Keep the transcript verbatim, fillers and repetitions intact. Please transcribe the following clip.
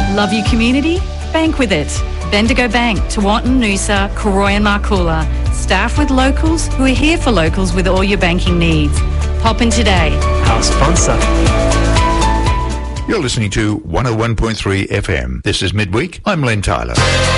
Love your community? Bank with it. Bendigo Bank, Tewantin, Noosa, Koroi and Marcoola. Staff with locals who are here for locals with all your banking needs. Pop in today. Our sponsor. You're listening to one oh one point three F M. This is Midweek. I'm Len Tyler.